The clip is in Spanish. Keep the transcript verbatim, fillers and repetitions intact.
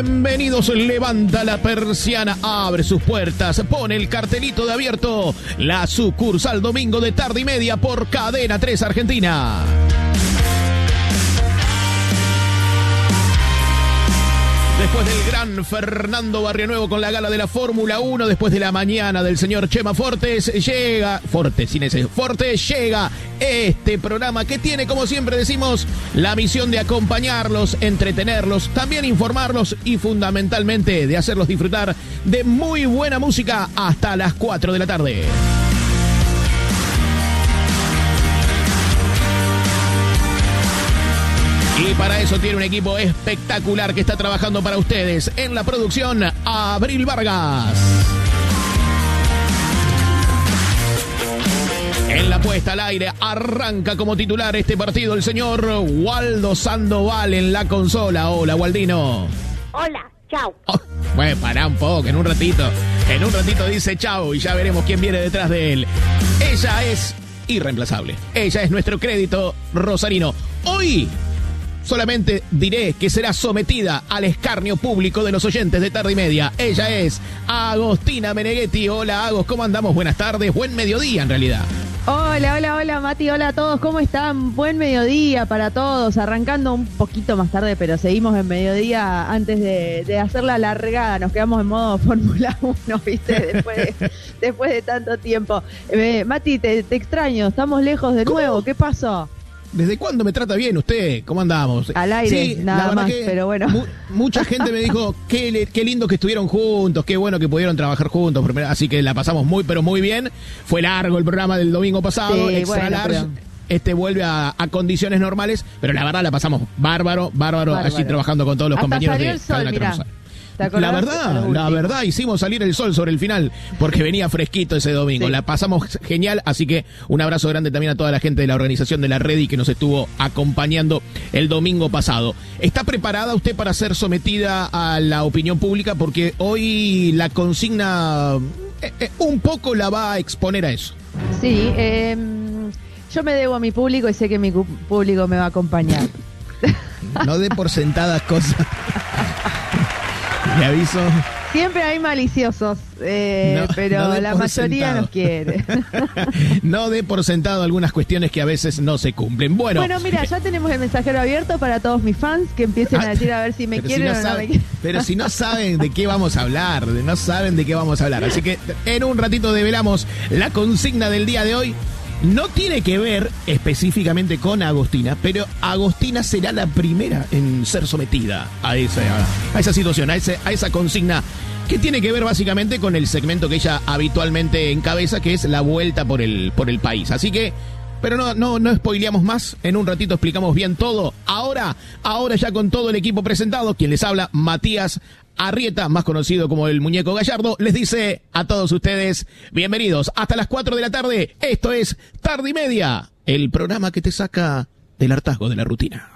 Bienvenidos, levanta la persiana, abre sus puertas, pone el cartelito de abierto. La sucursal domingo de tarde y media por Cadena tres Argentina. Después del gran Fernando Barrionuevo con la gala de la Fórmula uno, después de la mañana del señor Chema Fortes, llega, Fortes, sin ese, Fortes, llega este programa que tiene, como siempre decimos, la misión de acompañarlos, entretenerlos, también informarlos y fundamentalmente de hacerlos disfrutar de muy buena música hasta las cuatro de la tarde. Y para eso tiene un equipo espectacular que está trabajando para ustedes. En la producción, Abril Vargas. En la puesta al aire, arranca como titular este partido el señor Waldo Sandoval en la consola. Hola, Waldino. Hola, chau. Oh, bueno, pará un poco, en un ratito. En un ratito dice chau y ya veremos quién viene detrás de él. Ella es irreemplazable. Ella es nuestro crédito rosarino. Hoy solamente diré que será sometida al escarnio público de los oyentes de tarde y media. Ella es Agostina Meneghetti. Hola, Agos, ¿cómo andamos? Buenas tardes, buen mediodía en realidad. Hola, hola, hola, Mati, hola a todos, ¿cómo están? Buen mediodía para todos, arrancando un poquito más tarde, pero seguimos en mediodía antes de, de hacer la largada, nos quedamos en modo Fórmula uno, ¿viste? Después de, después de tanto tiempo. Eh, Mati, te, te extraño, estamos lejos de nuevo, ¿Cómo? ¿Qué pasó? ¿Desde cuándo me trata bien usted? ¿Cómo andamos? Al aire, sí, nada más, pero bueno. Mu- mucha gente me dijo, qué, qué lindo que estuvieron juntos, qué bueno que pudieron trabajar juntos, así que la pasamos muy, pero muy bien. Fue largo el programa del domingo pasado, sí, extra bueno, large. Pero... Este vuelve a, a condiciones normales, pero la verdad la pasamos bárbaro, bárbaro, bárbaro. Allí trabajando con todos los Hasta compañeros salió de el sol, Cadena mirá. Cruzal. La verdad, la verdad, hicimos salir el sol sobre el final porque venía fresquito ese domingo. Sí. La pasamos genial, así que un abrazo grande también a toda la gente de la organización de la Redi que nos estuvo acompañando el domingo pasado. ¿Está preparada usted para ser sometida a la opinión pública? Porque hoy la consigna eh, eh, un poco la va a exponer a eso. Sí, eh, yo me debo a mi público y sé que mi público me va a acompañar. No dé por sentadas cosas. Le aviso. Siempre hay maliciosos, eh, no, pero no la mayoría sentado. Nos quiere. No dé por sentado algunas cuestiones que a veces no se cumplen. Bueno, bueno, mira, ya tenemos el mensajero abierto para todos mis fans que empiecen ah, a decir a ver si me quieren si no o saben, no me quieren. Pero si no saben de qué vamos a hablar, no saben de qué vamos a hablar. Así que en un ratito develamos la consigna del día de hoy. No tiene que ver específicamente con Agostina, pero Agostina será la primera en ser sometida a esa, a esa situación, a, ese, a esa consigna que tiene que ver básicamente con el segmento que ella habitualmente encabeza, que es la vuelta por el, por el país. Así que, pero no, no, no spoileamos más, en un ratito explicamos bien todo. Ahora, ahora ya con todo el equipo presentado, quien les habla, Matías Arrieta, más conocido como el Muñeco Gallardo, les dice a todos ustedes, bienvenidos hasta las cuatro de la tarde. Esto es Tarde y Media, el programa que te saca del hartazgo de la rutina.